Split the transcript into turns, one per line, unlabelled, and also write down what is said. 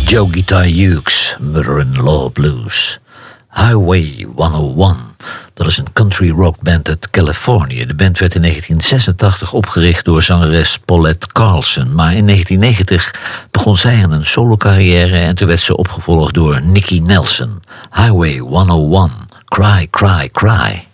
Joe Guitar Hughes, Mother-in-Law Blues. Highway 101, dat is een country rock band uit Californië. De band werd in 1986 opgericht door zangeres Paulette Carlson. Maar in 1990 begon zij aan een solo-carrière en toen werd ze opgevolgd door Nicky Nelson. Highway 101, Cry, Cry, Cry.